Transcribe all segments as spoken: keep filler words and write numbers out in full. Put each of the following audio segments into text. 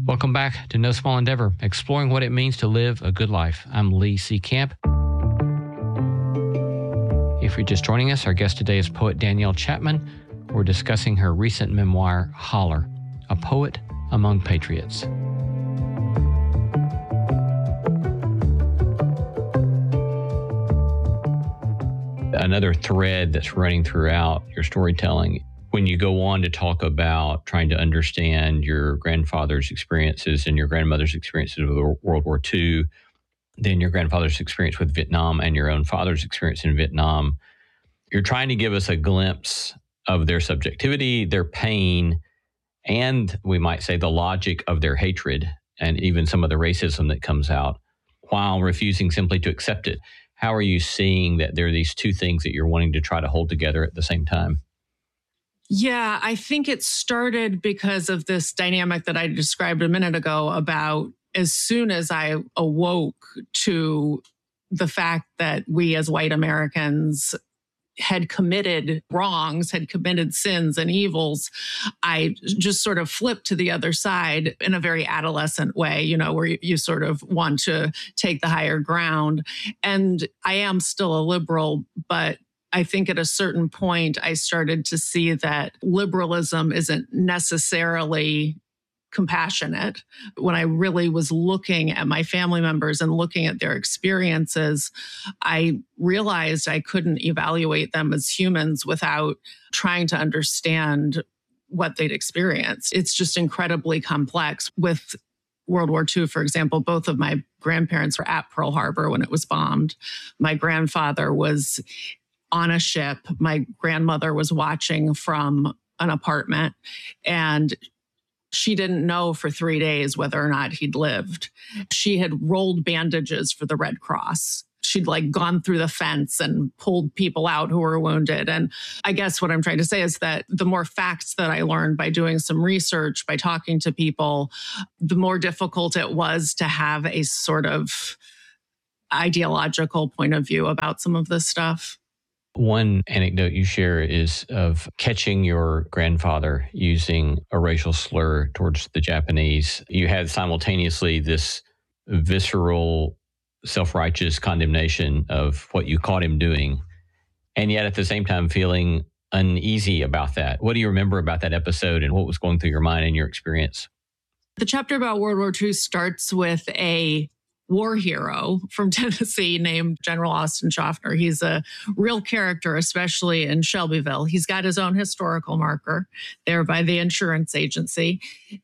Welcome back to No Small Endeavor, exploring what it means to live a good life. I'm Lee C. Camp. If you're just joining us, our guest today is poet Danielle Chapman. We're discussing her recent memoir, Holler, A Poet Among Patriots. Another thread that's running throughout your storytelling, when you go on to talk about trying to understand your grandfather's experiences and your grandmother's experiences with World War Two, then your grandfather's experience with Vietnam and your own father's experience in Vietnam, you're trying to give us a glimpse of their subjectivity, their pain, and we might say the logic of their hatred and even some of the racism that comes out while refusing simply to accept it. How are you seeing that there are these two things that you're wanting to try to hold together at the same time? Yeah, I think it started because of this dynamic that I described a minute ago about as soon as I awoke to the fact that we as white Americans had committed wrongs, had committed sins and evils, I just sort of flipped to the other side in a very adolescent way, you know, where you, you sort of want to take the higher ground. And I am still a liberal, but I think at a certain point, I started to see that liberalism isn't necessarily compassionate. When I really was looking at my family members and looking at their experiences, I realized I couldn't evaluate them as humans without trying to understand what they'd experienced. It's just incredibly complex. With World War Two, for example, both of my grandparents were at Pearl Harbor when it was bombed. My grandfather was on a ship. My grandmother was watching from an apartment, and she didn't know for three days whether or not he'd lived. She had rolled bandages for the Red Cross. She'd like gone through the fence and pulled people out who were wounded. And I guess what I'm trying to say is that the more facts that I learned by doing some research, by talking to people, the more difficult it was to have a sort of ideological point of view about some of this stuff. One anecdote you share is of catching your grandfather using a racial slur towards the Japanese. You had simultaneously this visceral, self-righteous condemnation of what you caught him doing, and yet at the same time feeling uneasy about that. What do you remember about that episode and what was going through your mind and your experience? The chapter about World War Two starts with a war hero from Tennessee named General Austin Schaffner. He's a real character, especially in Shelbyville. He's got his own historical marker there by the insurance agency.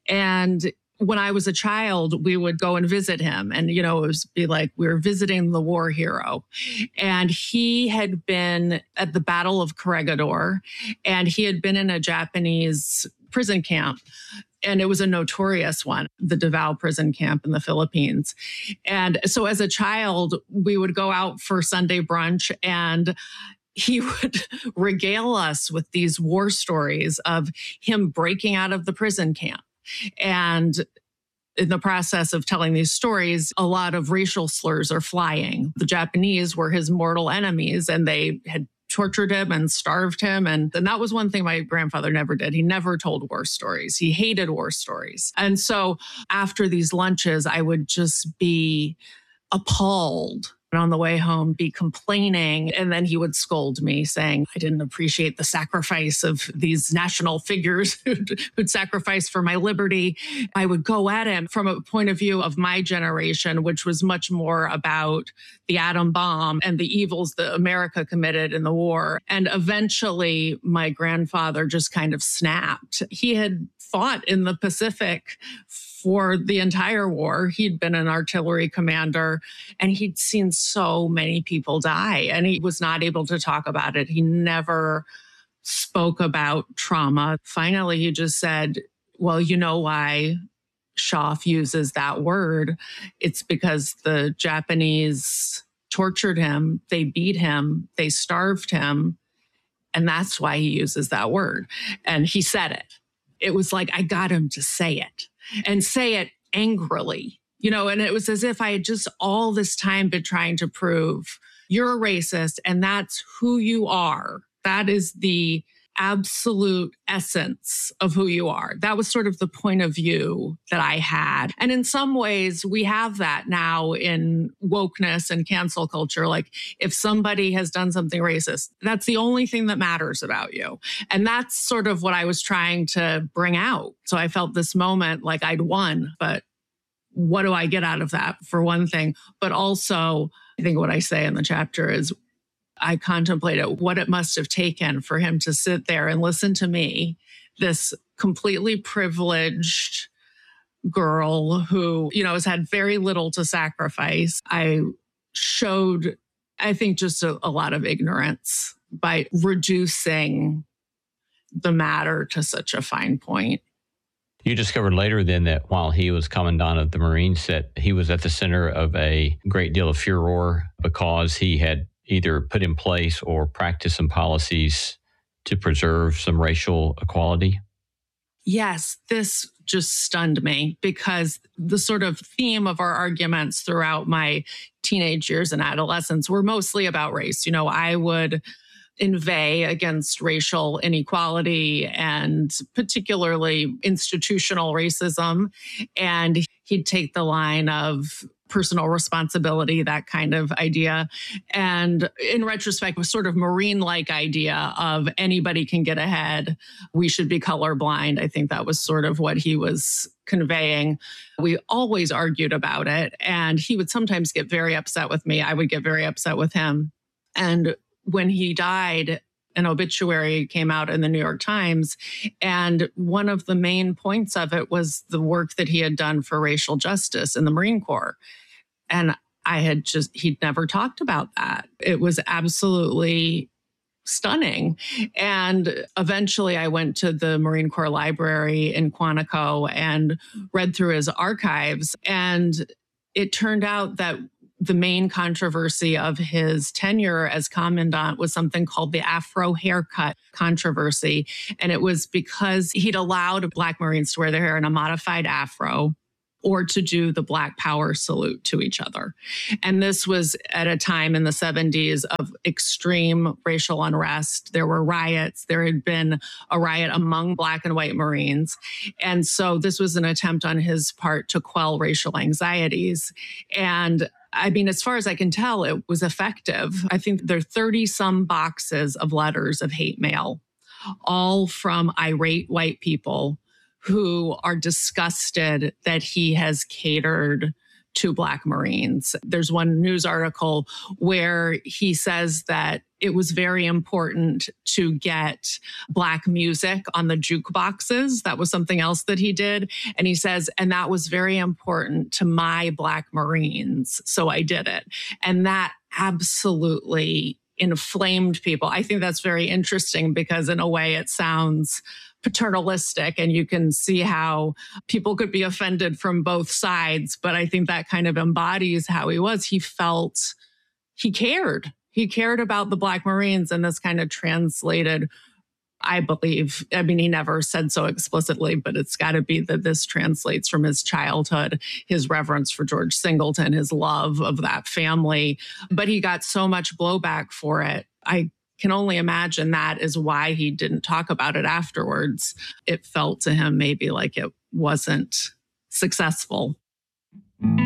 And when I was a child, we would go and visit him. And, you know, it would be like we were visiting the war hero. And he had been at the Battle of Corregidor, and he had been in a Japanese prison camp. And it was a notorious one, the Davao prison camp in the Philippines. And so as a child, we would go out for Sunday brunch, and he would regale us with these war stories of him breaking out of the prison camp. And in the process of telling these stories, a lot of racial slurs are flying. The Japanese were his mortal enemies, and they had tortured him and starved him. And, and that was one thing my grandfather never did. He never told war stories. He hated war stories. And so after these lunches, I would just be appalled. And on the way home, be complaining. And then he would scold me, saying, I didn't appreciate the sacrifice of these national figures who'd, who'd sacrifice for my liberty. I would go at him from a point of view of my generation, which was much more about the atom bomb and the evils that America committed in the war. And eventually, my grandfather just kind of snapped. He had fought in the Pacific for the entire war. He'd been an artillery commander, and he'd seen so many people die, and he was not able to talk about it. He never spoke about trauma. Finally, he just said, well, you know why Schaff uses that word? It's because the Japanese tortured him, they beat him, they starved him, and that's why he uses that word. And he said it. It was like, I got him to say it. And say it angrily, you know, and it was as if I had just all this time been trying to prove you're a racist and that's who you are. That is the absolute essence of who you are. That was sort of the point of view that I had. And in some ways, we have that now in wokeness and cancel culture. Like if somebody has done something racist, that's the only thing that matters about you. And that's sort of what I was trying to bring out. So I felt this moment like I'd won, but what do I get out of that, for one thing? But also, I think what I say in the chapter is I contemplated what it must have taken for him to sit there and listen to me, this completely privileged girl who, you know, has had very little to sacrifice. I showed, I think, just a, a lot of ignorance by reducing the matter to such a fine point. You discovered later then that while he was commandant of the Marines, that he was at the center of a great deal of furor because he had either put in place or practiced some policies to preserve some racial equality? Yes, this just stunned me because the sort of theme of our arguments throughout my teenage years and adolescence were mostly about race. You know, I would inveigh against racial inequality and particularly institutional racism. And he'd take the line of personal responsibility, that kind of idea. And in retrospect, a sort of Marine-like idea of anybody can get ahead. We should be colorblind. I think that was sort of what he was conveying. We always argued about it. And he would sometimes get very upset with me. I would get very upset with him. And when he died, an obituary came out in the New York Times. And one of the main points of it was the work that he had done for racial justice in the Marine Corps. And I had just, he'd never talked about that. It was absolutely stunning. And eventually I went to the Marine Corps Library in Quantico and read through his archives. And it turned out that the main controversy of his tenure as commandant was something called the Afro haircut controversy. And it was because he'd allowed Black Marines to wear their hair in a modified afro or to do the Black Power salute to each other. And this was at a time in the seventies of extreme racial unrest. There were riots. There had been a riot among Black and white Marines. And so this was an attempt on his part to quell racial anxieties. And I mean, as far as I can tell, it was effective. I think there are thirty some boxes of letters of hate mail, all from irate white people who are disgusted that he has catered to Black Marines. There's one news article where he says that it was very important to get Black music on the jukeboxes. That was something else that he did. And he says, and that was very important to my Black Marines. So I did it. And that absolutely inflamed people. I think that's very interesting because in a way it sounds paternalistic and you can see how people could be offended from both sides. But I think that kind of embodies how he was. He felt he cared. He cared about the Black Marines, and this kind of translated, I believe, I mean, he never said so explicitly, but it's got to be that this translates from his childhood, his reverence for George Singleton, his love of that family. But he got so much blowback for it. I can only imagine that is why he didn't talk about it afterwards. It felt to him maybe like it wasn't successful.